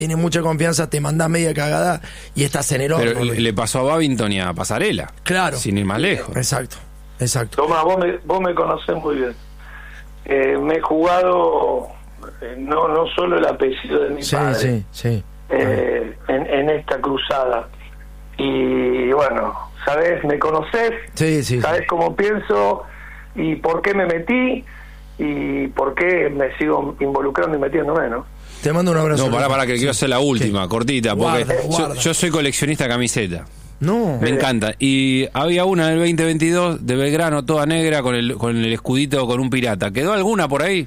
tiene mucha confianza, te mandás media cagada y estás en el horno. Pero le pasó a Babington y a Pasarela. Claro. Sin ir más lejos. Exacto. Tomás, vos me conocés muy bien. Me he jugado no solo el apellido de mi padre. Sí. En esta cruzada. Y bueno, ¿sabés? Me conocés. Sí. ¿Sabés cómo pienso? Y por qué me metí. Y por qué me sigo involucrando y metiéndome, ¿no? Te mando un abrazo. No, pará, que quiero hacer la última, cortita, porque guarda. Yo soy coleccionista de camiseta. No. Me encanta. Y había una del 2022 de Belgrano, toda negra, con el escudito con un pirata. ¿Quedó alguna por ahí?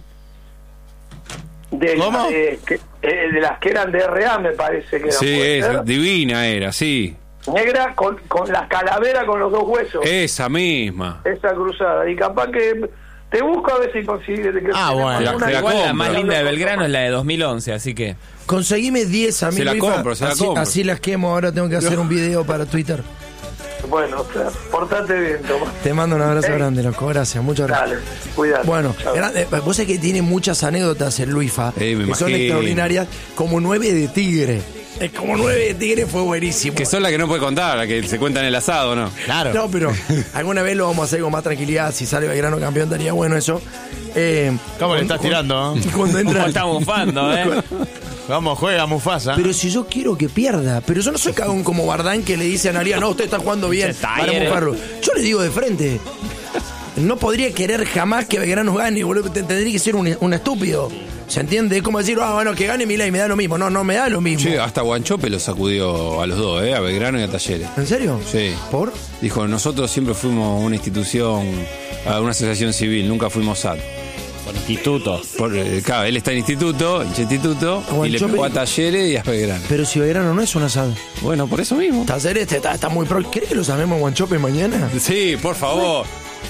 ¿Cómo? De las que eran de RA, me parece que eran. Sí, divina era, sí. Negra con la calavera con los dos huesos. Esa misma. Esa cruzada. Y capaz que te busco a ver si consigues. Bueno. Igual la más linda de Belgrano es la de 2011, así que... Conseguime 10 a mí. Se la compro. Así las quemo, ahora tengo que hacer un video para Twitter. Bueno, portate bien, Tomás. Te mando un abrazo grande, loco, gracias, muchas gracias. Dale, cuidado. Bueno, vos sabés que tiene muchas anécdotas el Luifa, que son extraordinarias, como 9 de Tigre. Como 9 de Tigre fue buenísimo. Que son las que no puede contar, las que se cuentan en el asado, ¿no? Claro. No, pero alguna vez lo vamos a hacer con más tranquilidad. Si sale Belgrano campeón, estaría bueno eso. ¿Cómo le estás tirando? Cuando entra... ¿Cómo está bufando, Vamos, juega Mufasa. Pero si yo quiero que pierda. Pero yo no soy cagón como Bardán que le dice a Naría, no, usted está jugando bien, para mojarlo. Yo le digo de frente. No podría querer jamás que Belgrano gane, boludo. Tendría que ser un estúpido. ¿Se entiende? Es como decir, bueno, que gane Milei, me da lo mismo. No me da lo mismo. Sí, hasta Guanchope lo sacudió a los dos, a Belgrano y a Talleres. ¿En serio? Sí. ¿Por? Dijo, nosotros siempre fuimos una institución, una asociación civil, nunca fuimos SAT. Por instituto. Claro, él está en instituto, y le pegó a Talleres y a Belgrano. Pero si Belgrano no es un asado. Bueno, por eso mismo. Talleres está muy pro. ¿Querés que lo sabemos Guanchope mañana? Sí, por favor.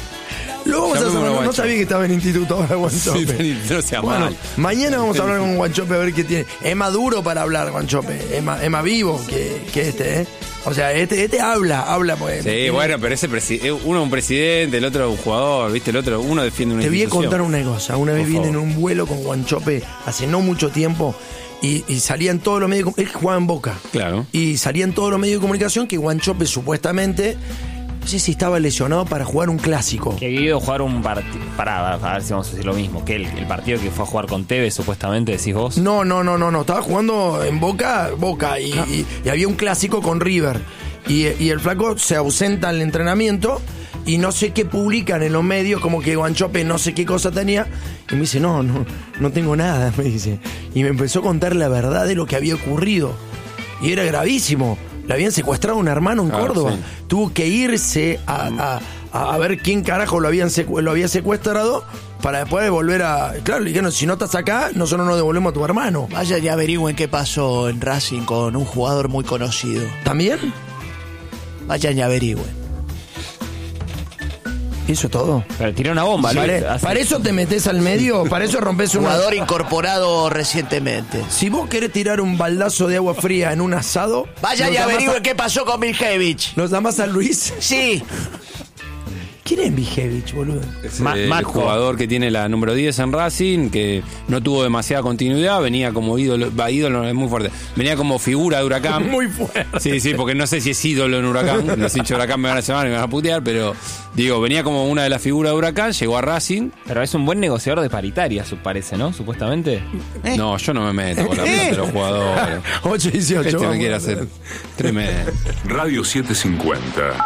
Lo vamos a saber. No sabía que estaba en instituto ahora Guanchope. Sí, no sea mal. Mañana vamos a hablar con Guanchope a ver qué tiene. Es maduro para hablar, Guanchope. Es más vivo que este, ¿eh? O sea, este habla pues. Sí, bueno, pero uno es un presidente, el otro es un jugador, ¿viste? El otro, uno defiende una institución. Te voy a contar una cosa. Una vez vine en un vuelo con Guanchope hace no mucho tiempo y salían todos los medios. Él jugaba en Boca. Claro. Y salían todos los medios de comunicación que Guanchope supuestamente, no sé si estaba lesionado para jugar un clásico. Que había ido a jugar un partido. Pará, a ver si vamos a decir lo mismo. Que el partido que fue a jugar con Tevez, supuestamente, decís vos. No. Estaba jugando en Boca y había un clásico con River. Y el flaco se ausenta al entrenamiento y no sé qué publican en los medios, como que Guanchope no sé qué cosa tenía. Y me dice, no tengo nada, me dice. Y me empezó a contar la verdad de lo que había ocurrido. Y era gravísimo. Le habían secuestrado a un hermano en Córdoba. Sí. Tuvo que irse a ver quién carajo lo había secuestrado para después volver a... Claro, le dijeron, si no estás acá, nosotros no devolvemos a tu hermano. Vaya y averigüen qué pasó en Racing con un jugador muy conocido. ¿También? Vayan y averigüen. ¿Eso es todo? Pero tiró una bomba, ¿no? ¿Para eso te metes al medio? ¿Para eso rompes un jugador incorporado recientemente? Si vos querés tirar un baldazo de agua fría en un asado... Vayan y averigüen qué pasó con Miljevich. ¿Nos llamás a Luis? Sí. ¿Quién es Miljevich, boludo? Es el jugador que tiene la número 10 en Racing, que no tuvo demasiada continuidad, venía como ídolo es muy fuerte, venía como figura de Huracán. Muy fuerte. Sí, porque no sé si es ídolo en Huracán, los hinchas de Huracán me van a llamar y me van a putear, pero digo, venía como una de las figuras de Huracán, llegó a Racing. Pero es un buen negociador de paritaria, parece, ¿no? Supuestamente. No, yo no me meto con la plata de los jugadores. 8-18. Este me quiere hacer tremendo. Radio 750.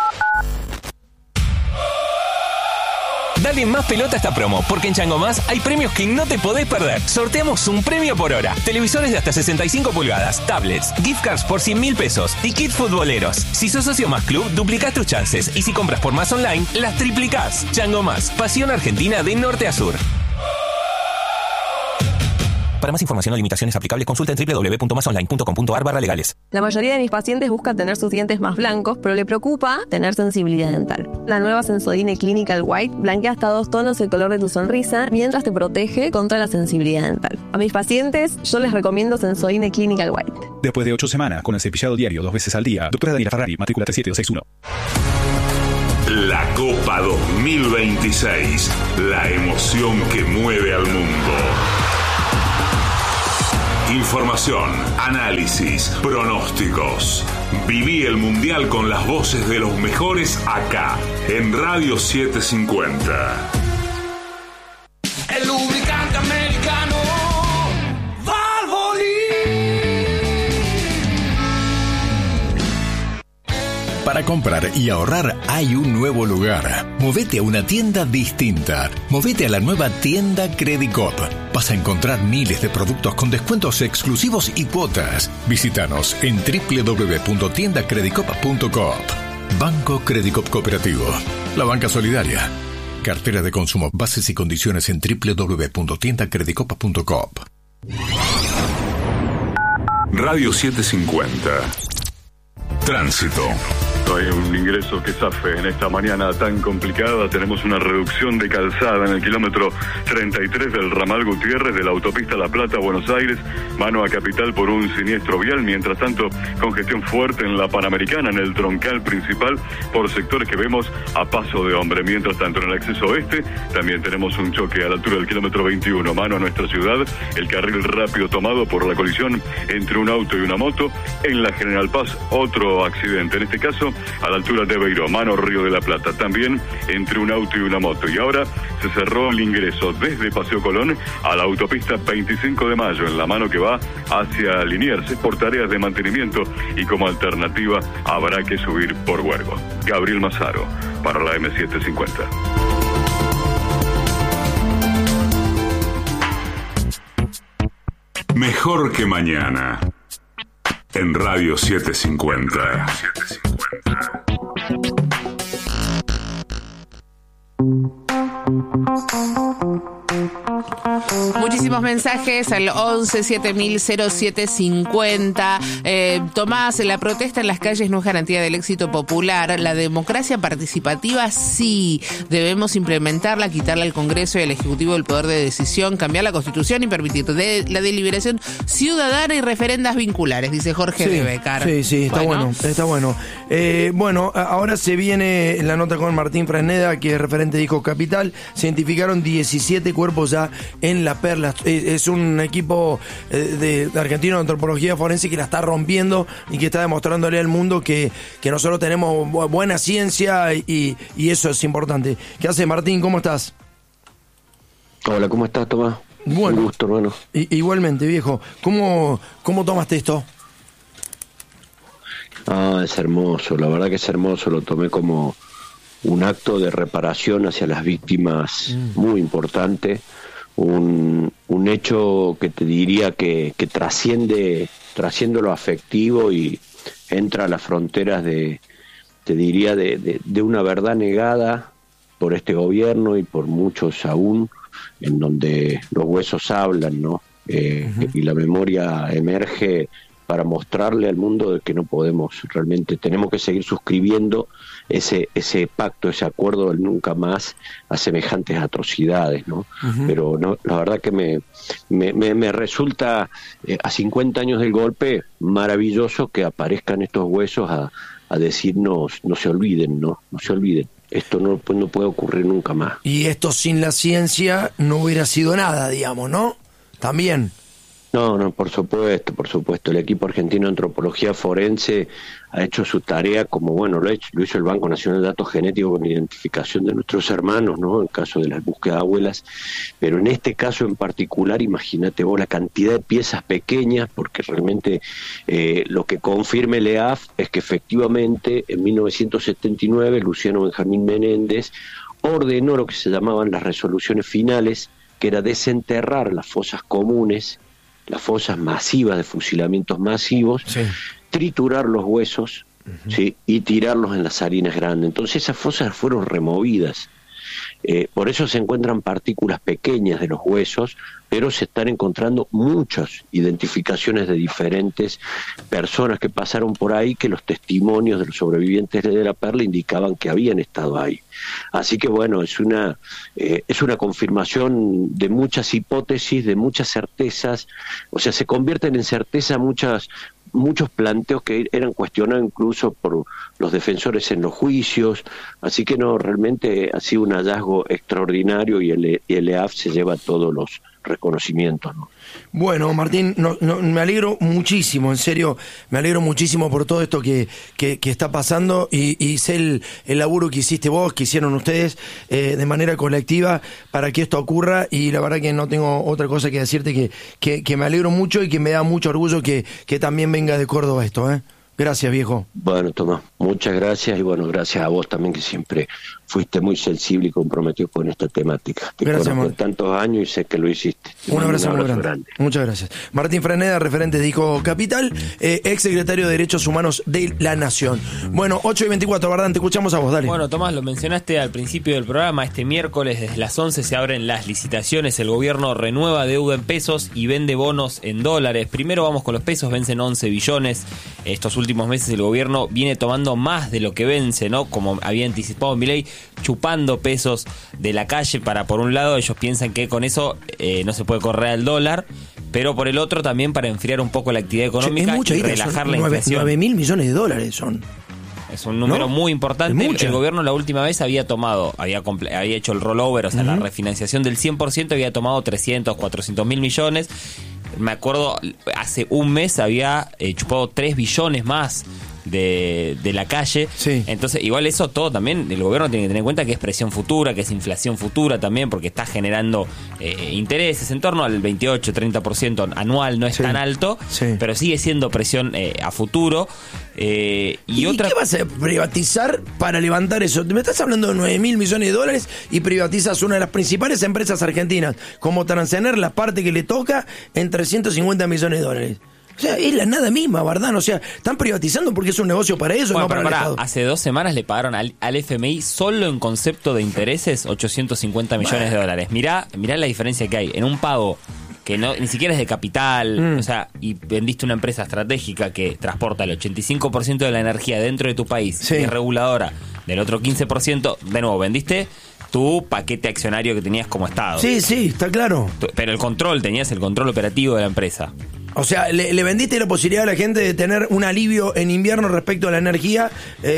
Dale más pelota a esta promo, porque en Chango Más hay premios que no te podés perder. Sorteamos un premio por hora. Televisores de hasta 65 pulgadas, tablets, gift cards por 100.000 pesos y kit futboleros. Si sos socio Más Club, duplicás tus chances. Y si compras por Más Online, las triplicás. Chango Más, pasión argentina de norte a sur. Para más información o limitaciones aplicables, consulta en www.masonline.com.ar/legales. La mayoría de mis pacientes buscan tener sus dientes más blancos, pero le preocupa tener sensibilidad dental. La nueva Sensodyne Clinical White blanquea hasta 2 tonos el color de tu sonrisa, mientras te protege contra la sensibilidad dental. A mis pacientes, yo les recomiendo Sensodyne Clinical White. Después de 8 semanas, con el cepillado diario 2 veces al día, doctora Daniela Ferrari, matrícula 37261. La Copa 2026. La emoción que mueve al mundo. Información, análisis, pronósticos. Viví el Mundial con las voces de los mejores acá, en Radio 750. El lubricante americano Valvoline. Para comprar y ahorrar hay un nuevo lugar. Movete a una tienda distinta. Movete a la nueva tienda Credicop. Vas a encontrar miles de productos con descuentos exclusivos y cuotas. Visítanos en www.tiendacredicop.coop. Banco Credicop Cooperativo. La banca solidaria. Cartera de consumo. Bases y condiciones en www.tiendacredicop.coop. Radio 750. Tránsito. Hay un ingreso que zafe en esta mañana tan complicada. Tenemos una reducción de calzada en el kilómetro 33 del ramal Gutiérrez de la autopista La Plata, Buenos Aires, mano a Capital por un siniestro vial. Mientras tanto, congestión fuerte en la Panamericana, en el troncal principal, por sectores que vemos a paso de hombre. Mientras tanto, en el acceso oeste, también tenemos un choque a la altura del kilómetro 21, mano a nuestra ciudad. El carril rápido tomado por la colisión entre un auto y una moto. En la General Paz, otro accidente. En este caso, a la altura de Beiró, mano Río de la Plata, también entre un auto y una moto. Y ahora se cerró el ingreso desde Paseo Colón a la autopista 25 de Mayo, en la mano que va hacia Liniers, por tareas de mantenimiento, y como alternativa habrá que subir por Huergo. Gabriel Mazaro, para la M750. Mejor que mañana. En Radio 750. Muchísimos mensajes al 11-7000-0750. Tomás, la protesta en las calles no es garantía del éxito popular. La democracia participativa sí. Debemos implementarla, quitarle al Congreso y al Ejecutivo el poder de decisión, cambiar la Constitución y permitir la deliberación ciudadana y referendas vinculares, dice Jorge de Becar. Sí, está bueno. Bueno, ahora se viene la nota con Martín Fresneda, que es referente de Disco Capital. Se identificaron 17 cuerpos ya en La Perla. Es un equipo de argentino de antropología forense que la está rompiendo y que está demostrándole al mundo que nosotros tenemos buena ciencia y eso es importante. ¿Qué hace, Martín? ¿Cómo estás? Hola, ¿cómo estás, Tomás? Bueno, un gusto, hermano. Igualmente, viejo. ¿Cómo tomaste esto? Es hermoso, la verdad que es hermoso. Lo tomé como un acto de reparación hacia las víctimas muy importante. Un hecho que te diría que trasciende lo afectivo y entra a las fronteras de una verdad negada por este gobierno y por muchos aún, en donde los huesos hablan, ¿no? Y la memoria emerge para mostrarle al mundo de que no podemos, realmente tenemos que seguir suscribiendo ese pacto, ese acuerdo del nunca más a semejantes atrocidades, ¿no? Pero no, la verdad que me resulta, a 50 años del golpe, maravilloso que aparezcan estos huesos a decirnos, no se olviden, ¿no? No se olviden. Esto no puede ocurrir nunca más. Y esto sin la ciencia no hubiera sido nada, digamos, ¿no? También. No, por supuesto. El equipo argentino de antropología forense ha hecho su tarea como, lo hizo el Banco Nacional de Datos Genéticos con identificación de nuestros hermanos, ¿no? En el caso de las búsquedas de abuelas. Pero en este caso en particular, imagínate vos la cantidad de piezas pequeñas, porque realmente lo que confirma el EAF es que efectivamente en 1979 Luciano Benjamín Menéndez ordenó lo que se llamaban las resoluciones finales, que era desenterrar las fosas comunes, las fosas masivas de fusilamientos masivos, triturar los huesos, ¿sí? Y tirarlos en las harinas grandes. Entonces esas fosas fueron removidas. Por eso se encuentran partículas pequeñas de los huesos, pero se están encontrando muchas identificaciones de diferentes personas que pasaron por ahí, que los testimonios de los sobrevivientes de La Perla indicaban que habían estado ahí. Así que es una confirmación de muchas hipótesis, de muchas certezas. O sea, se convierten en certeza muchos planteos que eran cuestionados incluso por los defensores en los juicios. Así que realmente ha sido un hallazgo extraordinario y el EAF se lleva todos reconocimientos, ¿no? Bueno, Martín, me alegro muchísimo, en serio, me alegro muchísimo por todo esto que está pasando y sé el laburo que hiciste vos, que hicieron ustedes de manera colectiva para que esto ocurra, y la verdad que no tengo otra cosa que decirte que me alegro mucho y que me da mucho orgullo que también venga de Córdoba esto, ¿eh? Gracias, viejo. Bueno, Tomás, muchas gracias, y bueno, gracias a vos también, que siempre fuiste muy sensible y comprometido con esta temática. Te gracias, conozco tantos años y sé que lo hiciste. Un abrazo muy grande. Muchas gracias. Martín Freneda, referente de Dijo Capital, ex secretario de Derechos Humanos de la Nación. Bueno, 8:24, Bardán, te escuchamos a vos, dale. Bueno, Tomás, lo mencionaste al principio del programa. Este miércoles desde las 11 se abren las licitaciones. El gobierno renueva deuda en pesos y vende bonos en dólares. Primero vamos con los pesos, vencen 11 billones. Estos últimos meses el gobierno viene tomando más de lo que vence, ¿no? Como había anticipado Milei, chupando pesos de la calle para, por un lado, ellos piensan que con eso no se puede correr al dólar, pero por el otro también para enfriar un poco la actividad económica y relajar la inflación. 9.000 millones de dólares son. Es un número muy importante. El gobierno la última vez había hecho el rollover, o sea, la refinanciación del 100%, había tomado 300, 400 mil millones. Me acuerdo, hace un mes había chupado 3 billones más de la calle. Sí. Entonces, igual eso todo también, el gobierno tiene que tener en cuenta que es presión futura, que es inflación futura también, porque está generando intereses en torno al 28-30% anual, no es tan alto, pero sigue siendo presión a futuro. ¿Y qué vas a privatizar para levantar eso? Me estás hablando de 9.000 millones de dólares y privatizas una de las principales empresas argentinas, como Transener, la parte que le toca, en 350 millones de dólares. O sea, es la nada misma, ¿verdad? O sea, están privatizando porque es un negocio para ellos, no para el Estado. Hace 2 semanas le pagaron al FMI solo en concepto de intereses 850 millones de dólares. Mirá la diferencia que hay en un pago que ni siquiera es de capital, o sea, y vendiste una empresa estratégica que transporta el 85% de la energía dentro de tu país, y es reguladora del otro 15%, de nuevo, vendiste tu paquete accionario que tenías como Estado. Sí, está claro. Pero tenías el control operativo de la empresa. O sea, le vendiste la posibilidad a la gente de tener un alivio en invierno respecto a la energía,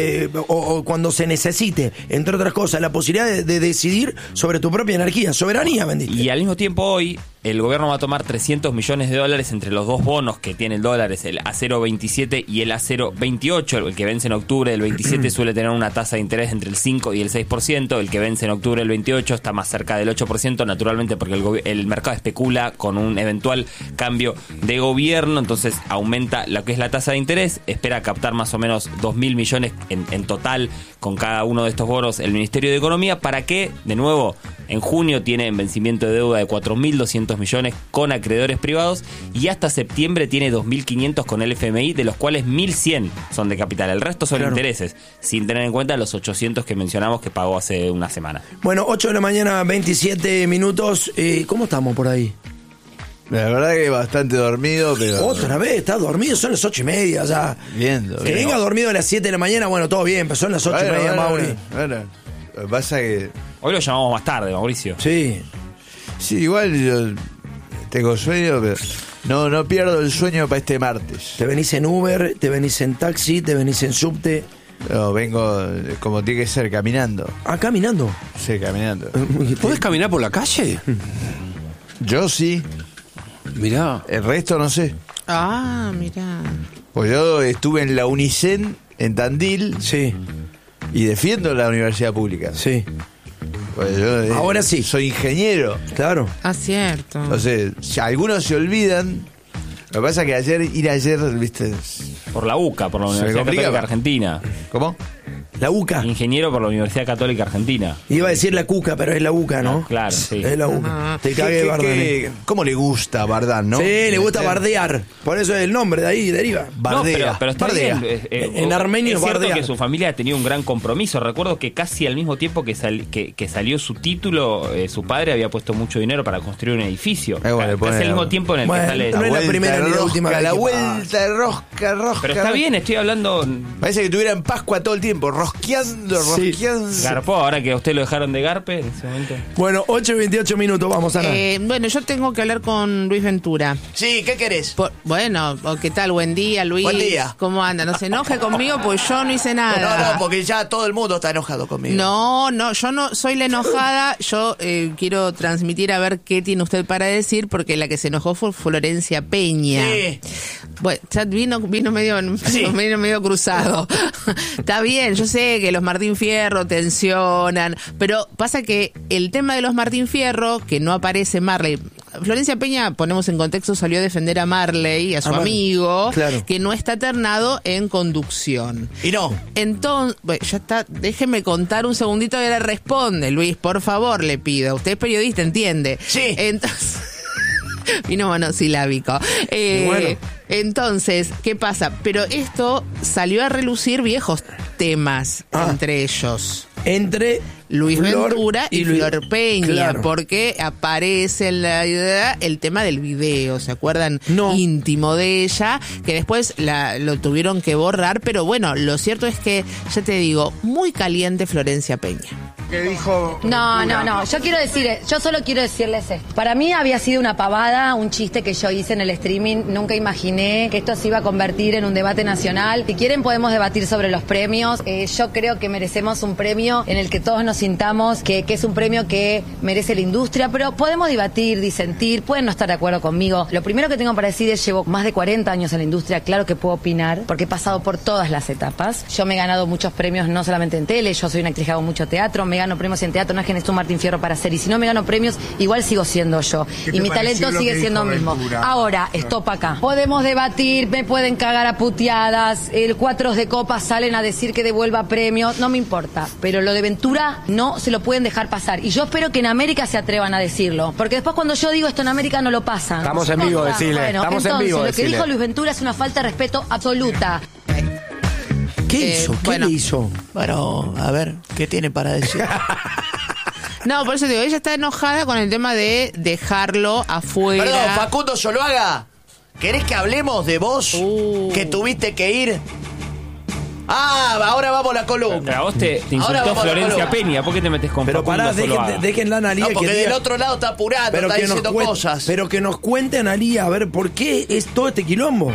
o cuando se necesite, entre otras cosas, la posibilidad de decidir sobre tu propia energía. Soberanía vendiste. Y al mismo tiempo hoy el gobierno va a tomar 300 millones de dólares entre los dos bonos que tiene el dólar, es el A027 y el A028, el que vence en octubre del 27 suele tener una tasa de interés entre el 5 y el 6%, el que vence en octubre del 28 está más cerca del 8%, naturalmente porque el mercado especula con un eventual cambio de gobierno, entonces aumenta lo que es la tasa de interés, espera captar más o menos 2.000 millones en total con cada uno de estos bonos el Ministerio de Economía, para que, de nuevo, en junio tiene vencimiento de deuda de 4.200 millones con acreedores privados, y hasta septiembre tiene 2.500 con el FMI, de los cuales 1.100 son de capital, el resto son intereses, sin tener en cuenta los 800 que mencionamos que pagó hace una semana. Bueno, 8 de la mañana, 27 minutos, ¿cómo estamos por ahí? La verdad que bastante dormido, pero... Otra vez, estás dormido, son las 8:30 ya. Que venga dormido a las 7 de la mañana, bueno, todo bien, pero son las 8:30, Mauri. Bueno, lo que pasa que... Hoy lo llamamos más tarde, Mauricio. Sí, igual yo tengo sueño, pero no pierdo el sueño para este martes. ¿Te venís en Uber, te venís en taxi, te venís en subte? No, vengo como tiene que ser, caminando. ¿Ah, caminando? Sí, caminando. ¿Podés caminar por la calle? Yo sí. Mirá. El resto no sé. Ah, mirá. Pues yo estuve en la Unicen, en Tandil. Sí. Y defiendo la universidad pública. Sí. Pues yo, ahora sí. Soy ingeniero. Claro. Ah, cierto. Entonces, algunos se olvidan. Lo que pasa es que ayer, viste... Por la UCA, por la Universidad Católica Argentina. ¿Cómo? La UCA. Ingeniero por la Universidad Católica Argentina. Iba a decir la Cuca, pero es la UCA, ¿no? Claro, sí. Es la UCA. Te cagué, Bardán. ¿Cómo le gusta a Bardán, no? Sí, le gusta bardear. Por eso es el nombre, de ahí deriva. Bardea. No, pero está bardea. Bien. En armenio es cierto bardea. Que su familia ha tenido un gran compromiso. Recuerdo que casi al mismo tiempo que salió su título, su padre había puesto mucho dinero para construir un edificio. Casi al mismo tiempo en el que sale... No es la primera ni la última. La vuelta de rosca. Pero está bien, estoy hablando... Parece que tuviera en Pascua todo el tiempo, rosca. rosqueando. Garpó, ahora que a usted lo dejaron de garpe en ese momento. Bueno, 8:28 minutos, vamos a bueno, yo tengo que hablar con Luis Ventura. Sí, ¿qué querés? Bueno, ¿qué tal? Buen día, Luis. Buen día. ¿Cómo anda? No se enoje conmigo, pues yo no hice nada. No, porque ya todo el mundo está enojado conmigo. No, yo no soy la enojada. Yo quiero transmitir a ver qué tiene usted para decir, porque la que se enojó fue Florencia Peña. Sí. Bueno, ya vino medio cruzado. Está bien, yo sé que los Martín Fierro tensionan, pero pasa que el tema de los Martín Fierro, que no aparece Marley. Florencia Peña, ponemos en contexto, salió a defender a Marley, a su amigo, claro, que no está ternado en conducción. Y no. Entonces, bueno, ya está, déjeme contar un segundito y le responde, Luis, por favor, le pido. Usted es periodista, entiende. Sí. Entonces, vino monosilábico. Bueno. Entonces, ¿qué pasa? Pero esto salió a relucir viejos temas entre ellos. Entre Luis Flor Ventura y Flor Peña, claro, porque aparece en la idea el tema del video, ¿se acuerdan? No. Íntimo de ella, que después lo tuvieron que borrar, pero bueno, lo cierto es que, ya te digo, muy caliente Florencia Peña. ¿Qué dijo? No, yo solo quiero decirles esto. Para mí había sido una pavada, un chiste que yo hice en el streaming, nunca imaginé que esto se iba a convertir en un debate nacional. Si quieren podemos debatir sobre los premios, yo creo que merecemos un premio en el que todos nos sintamos que es un premio que merece la industria, pero podemos debatir, disentir, pueden no estar de acuerdo conmigo. Lo primero que tengo para decir es, llevo más de 40 años en la industria, claro que puedo opinar, porque he pasado por todas las etapas. Yo me he ganado muchos premios, no solamente en tele, yo soy una actriz que hago mucho teatro, me gano premios en teatro, no es que necesito un Martín Fierro para hacer, y si no me gano premios, igual sigo siendo yo, y mi talento sigue siendo mismo. Ahora, stop acá. Podemos debatir, me pueden cagar a puteadas, el 4 de copas salen a decir que devuelva premios, no me importa, pero lo de Ventura no se lo pueden dejar pasar, y yo espero que en América se atrevan a decirlo, porque después cuando yo digo esto en América no lo pasan. Estamos en vivo, decirle. Bueno, estamos entonces, en vivo, lo que dijo Luis Ventura es una falta de respeto absoluta. ¿Qué hizo? ¿Qué le hizo? Bueno, a ver, ¿qué tiene para decir? No, por eso digo, ella está enojada con el tema de dejarlo afuera. Perdón, Facundo Zuluaga, ¿querés que hablemos de vos que tuviste que ir? Ahora vamos a la columna. Pero a vos te insultó Florencia Peña, ¿por qué te metes con Facundo Zuluaga? Déjenla a Analía. No, porque del otro lado está apurando, está diciendo cosas. Pero que nos cuente Analía, a ver, ¿por qué es todo este quilombo?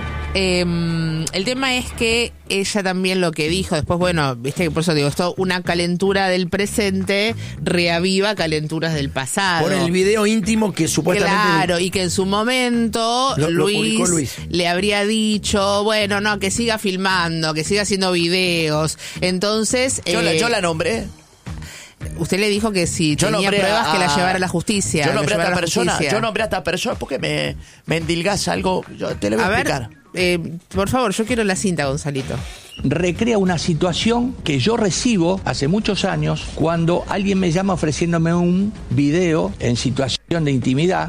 El tema es que ella también lo que dijo, después, bueno, viste que por eso digo, esto, una calentura del presente reaviva calenturas del pasado. Por el video íntimo que supuestamente... Claro, y que en su momento lo publicó Luis le habría dicho, bueno, no, que siga filmando, que siga haciendo videos. Entonces... Yo la nombré. Usted le dijo que si tenía pruebas que la llevara a la justicia. Yo nombré a esta persona porque me endilgás algo. Yo te lo voy a explicar. Por favor, yo quiero la cinta, Gonzalito. Recrea una situación que yo recibo hace muchos años cuando alguien me llama ofreciéndome un video en situación de intimidad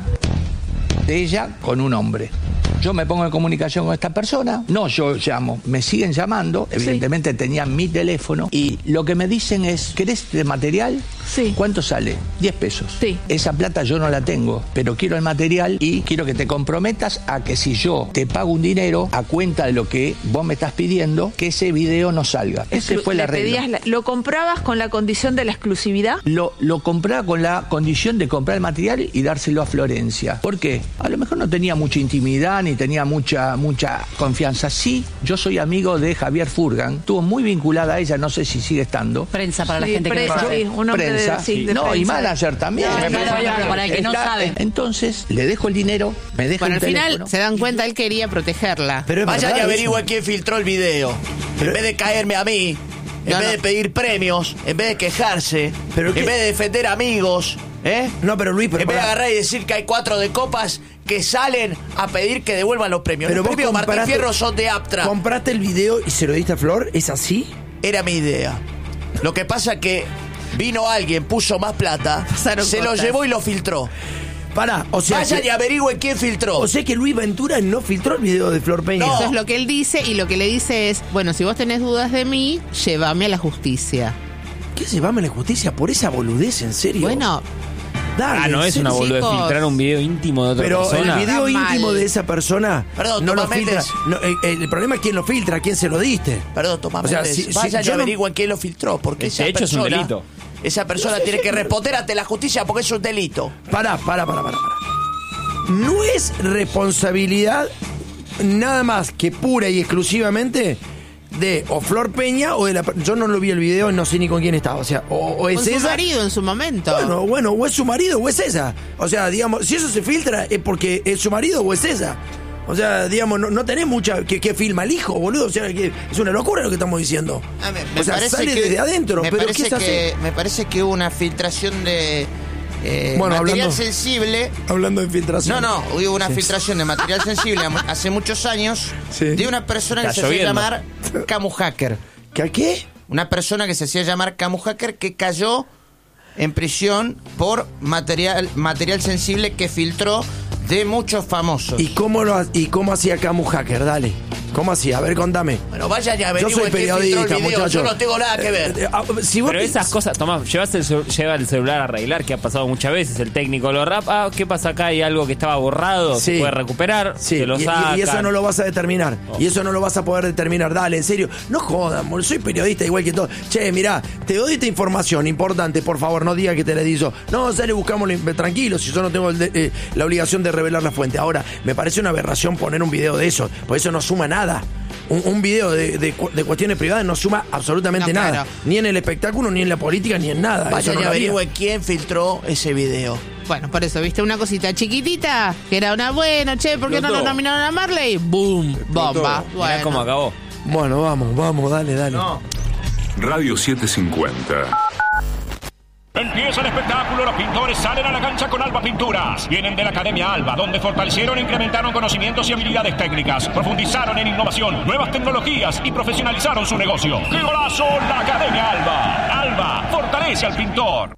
de ella con un hombre. Yo me pongo en comunicación con esta persona, no yo llamo, me siguen llamando, evidentemente tenían mi teléfono y lo que me dicen es, ¿querés este material? Sí. ¿Cuánto sale? 10 pesos. Sí. Esa plata yo no la tengo, pero quiero el material y quiero que te comprometas a que si yo te pago un dinero a cuenta de lo que vos me estás pidiendo, que ese video no salga. Ese fue la regla. ¿Lo comprabas con la condición de la exclusividad? Lo compraba con la condición de comprar el material y dárselo a Florencia. ¿Por qué? A lo mejor no tenía mucha intimidad ni tenía mucha confianza. Sí, yo soy amigo de Javier Furgan, estuvo muy vinculada a ella, no sé si sigue estando. Prensa para la gente que no sabe. Un hombre prensa, de no, prensa. Y manager también. Claro, para el que no sabe. Entonces, le dejo el dinero, me deja Bueno, un al final teléfono. se dan cuenta, él quería protegerla. Pero vayan y averigüen quién filtró el video. En vez de caerme a mí, en vez de pedir premios, en vez de quejarse, en vez de defender amigos, No, pero Luis, en vez de agarrar y decir que hay 4 de copas que salen a pedir que devuelvan los premios. Pero los premios vos Martín Fierro son de Aptra. ¿Compraste el video y se lo diste a Flor? ¿Es así? Era mi idea. Lo que pasa es que vino alguien, puso más plata, se lo llevó y lo filtró. Pará, o sea... Vayan y averigüen quién filtró. O sea que Luis Ventura no filtró el video de Flor Peña. No. Eso es lo que él dice, y lo que le dice es, bueno, si vos tenés dudas de mí, llévame a la justicia. ¿Qué llevame a la justicia por esa boludez, en serio? Bueno, Dale, no es una boludez chicos. filtrar un video íntimo de otra pero persona. el video Está íntimo mal. de esa persona Perdón, no lo Tomás filtra. Méndez. No, el problema es quién lo filtra, quién se lo diste. Perdón, Tomás O sea, Méndez, si vayan y yo no- averigüen quién lo filtró, porque Ese esa hecho es un persona, delito. esa persona tiene que responder ante la justicia porque es un delito. Pará. No es responsabilidad nada más que pura y exclusivamente de o Flor Peña o de la... Yo no lo vi el video y no sé ni con quién estaba. O sea, o es Con su esa... marido en su momento. Bueno, o es su marido o es esa. O sea, digamos, si eso se filtra es porque es su marido o es esa. O sea, digamos, no tenés mucha... que filma el hijo, boludo. O sea, que es una locura lo que estamos diciendo. Me o sea, parece sale que- desde adentro. me Pero parece ¿qué se hace? que Me parece que hubo una filtración de Bueno, material hablando- sensible. Hablando de infiltración. No, hubo una Sí. filtración de material sensible hace muchos años de una persona que Está se hacía lloviendo. llamar Camu Hacker. ¿Qué? Una persona que se hacía llamar Camu Hacker que cayó en prisión por material sensible que filtró de muchos famosos. ¿Y cómo hacía Camu Hacker? Dale. ¿Cómo hacía? A ver, contame. Bueno, vayan y Yo averigüen soy quién filtró el periodista, video. muchachos. Yo no tengo nada que ver. Si vos Pero esas cosas, Tomás, lleva el celular a arreglar, que ha pasado muchas veces. El técnico lo rapa. ¿Qué pasa acá? Hay algo que estaba borrado, se puede recuperar, Sí, se lo y sacan. eso no lo vas a determinar. Y eso no lo vas a poder determinar. Dale, en serio. No jodan, boludo, soy periodista igual que todo. Che, mirá, te doy esta información importante, por favor, no diga que te la di yo. No, sale, buscamos tranquilo, si yo no tengo la obligación de revelar la fuente. Ahora, me parece una aberración poner un video de eso, porque eso no suma nada. Un video de cuestiones privadas no suma absolutamente No, nada. claro. Ni en el espectáculo, ni en la política, ni en nada. Eso Vayan no y lo haría. averigüen quién filtró ese video. Bueno, por eso, viste una cosita chiquitita, que era una buena, che, ¿por qué no lo Explotó. nominaron a Marley? ¡Boom! Bomba. Mirá Bueno. cómo acabó. Bueno, vamos, dale. Radio 750. Empieza el espectáculo, los pintores salen a la cancha con Alba Pinturas. Vienen de la Academia Alba, donde fortalecieron e incrementaron conocimientos y habilidades técnicas, profundizaron en innovación, nuevas tecnologías y profesionalizaron su negocio. ¡Qué golazo! La Academia Alba. Alba fortalece al pintor.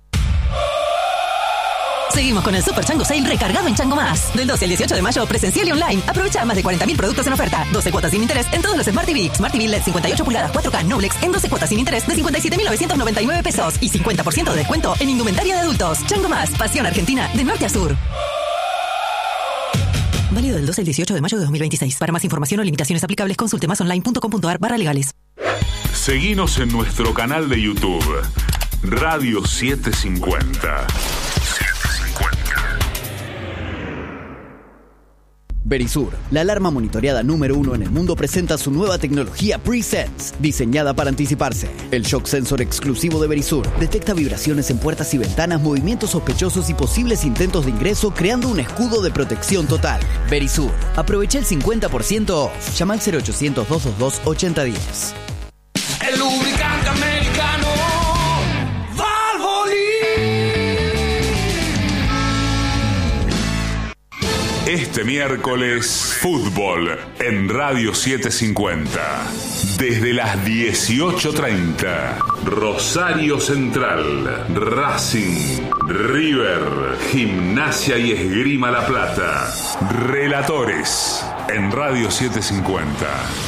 Seguimos con el Super Chango Sale recargado en Chango Más. Del 12 al 18 de mayo, presencial y online. Aprovecha más de 40.000 productos en oferta. 12 cuotas sin interés en todos los Smart TV. Smart TV LED 58 pulgadas 4K Noblex en 12 cuotas sin interés de 57.999 pesos. Y 50% de descuento en indumentaria de adultos. Chango Más. Pasión Argentina de norte a sur. Válido del 12 al 18 de mayo de 2026. Para más información o limitaciones aplicables, consulte másonline.com.ar/legales. Seguinos en nuestro canal de YouTube, Radio 750. Verisur, la alarma monitoreada número 1 en el mundo, presenta su nueva tecnología Pre-Sense, diseñada para anticiparse. El shock sensor exclusivo de Verisur detecta vibraciones en puertas y ventanas, movimientos sospechosos y posibles intentos de ingreso, creando un escudo de protección total. Verisur, aprovecha el 50% off. Llama al 0800-222-8010. El lubricante americano Valvoline. Este miércoles, fútbol en Radio 750. Desde las 18:30, Rosario Central, Racing, River, Gimnasia y Esgrima La Plata. Relatores en Radio 750.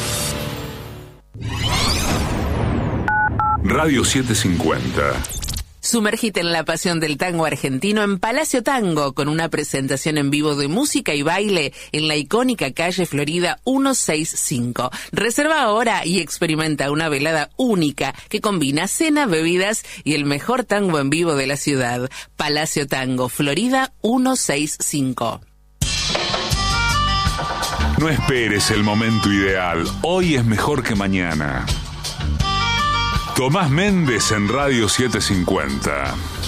Radio 750. Sumergite en la pasión del tango argentino en Palacio Tango con una presentación en vivo de música y baile en la icónica calle Florida 165. Reserva ahora y experimenta una velada única que combina cena, bebidas y el mejor tango en vivo de la ciudad. Palacio Tango, Florida 165. No esperes el momento ideal. Hoy es mejor que mañana. Tomás Méndez en Radio 750.